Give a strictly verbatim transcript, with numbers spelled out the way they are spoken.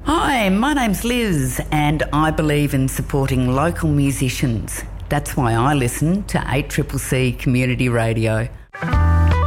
Hi, my name's Liz and I believe in supporting local musicians. That's why I listen to eight C C C Community Radio.